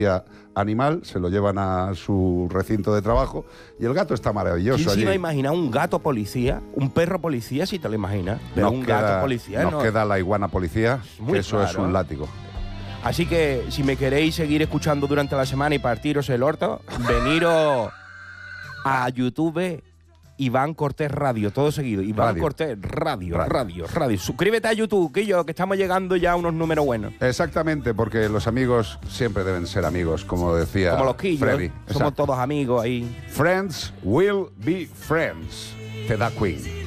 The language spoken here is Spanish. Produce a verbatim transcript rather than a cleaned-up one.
animal, se lo llevan a su recinto de trabajo y el gato está maravilloso ¿Quién se allí. iba a imaginar un gato policía, un perro policía, si te lo imaginas? Pero Nos un queda, gato policía, nos ¿no? queda la iguana policía, Muy que eso claro. es un látigo. Así que si me queréis seguir escuchando durante la semana y partiros el orto, veniros a YouTube Iván Cortés Radio, todo seguido. Iván Radio. Cortés Radio, Radio. radio, radio. Suscríbete a YouTube, que yo, que estamos llegando ya a unos números buenos. Exactamente, porque los amigos siempre deben ser amigos, como decía Como los quillos, Freddy. somos Exacto. todos amigos ahí. Friends will be friends. Te da Queen.